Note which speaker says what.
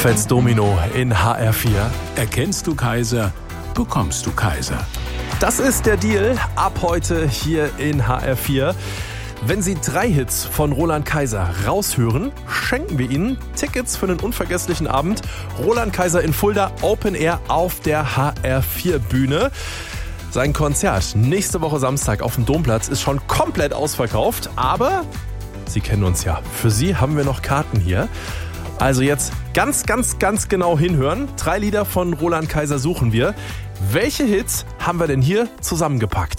Speaker 1: fällt's Domino in HR4.
Speaker 2: Erkennst du Kaiser, bekommst du Kaiser.
Speaker 1: Das ist der Deal ab heute hier in HR4. Wenn Sie 3 Hits von Roland Kaiser raushören, schenken wir Ihnen Tickets für einen unvergesslichen Abend. Roland Kaiser in Fulda, Open Air auf der HR4-Bühne. Sein Konzert nächste Woche Samstag auf dem Domplatz ist schon komplett ausverkauft, aber Sie kennen uns ja. Für Sie haben wir noch Karten hier. Also jetzt ganz genau hinhören. 3 Lieder von Roland Kaiser suchen wir. Welche Hits haben wir denn hier zusammengepackt?